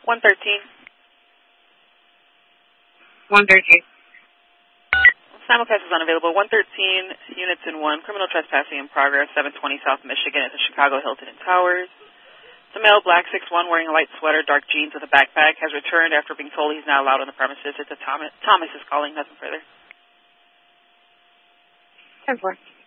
113. 113. Simulcast is unavailable. 113 units in 1. Criminal trespassing in progress. 720 South Michigan at the Chicago Hilton and Towers. The male, black, 6'1", wearing a light sweater, dark jeans with a backpack, has returned after being told he's not allowed on the premises. It's a Thomas is calling. Nothing further. 10-4.